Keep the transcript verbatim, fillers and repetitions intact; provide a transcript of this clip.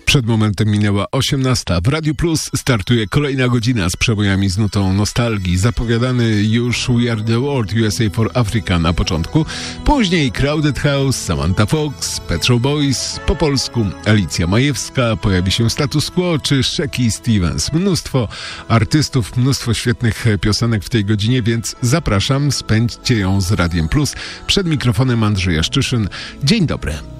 Przed momentem minęła osiemnasta. W Radiu Plus startuje kolejna godzina z przebojami z nutą nostalgii. Zapowiadany już We Are The World U S A for Africa na początku. Później Crowded House, Samantha Fox, Pet Shop Boys, po polsku Alicja Majewska, pojawi się Status Quo czy Shecky Stevens. Mnóstwo artystów, mnóstwo świetnych piosenek w tej godzinie, więc zapraszam, spędźcie ją z Radiem Plus. Przed mikrofonem Andrzej Jaszczyszyn. Dzień dobry.